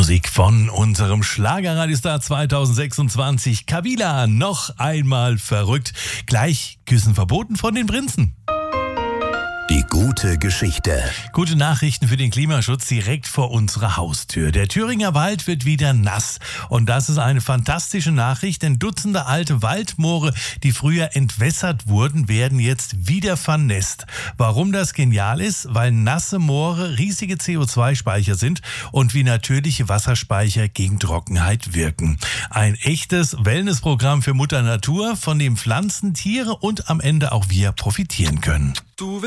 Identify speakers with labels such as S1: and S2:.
S1: Musik von unserem Schlagerradiostar 2026, Kabila, noch einmal verrückt. Gleich Küssen verboten von den Prinzen.
S2: Die gute Geschichte.
S1: Gute Nachrichten für den Klimaschutz direkt vor unserer Haustür. Der Thüringer Wald wird wieder nass. Und das ist eine fantastische Nachricht, denn Dutzende alte Waldmoore, die früher entwässert wurden, werden jetzt wieder vernässt. Warum das genial ist? Weil nasse Moore riesige CO2-Speicher sind und wie natürliche Wasserspeicher gegen Trockenheit wirken. Ein echtes Wellnessprogramm für Mutter Natur, von dem Pflanzen, Tiere und am Ende auch wir profitieren können.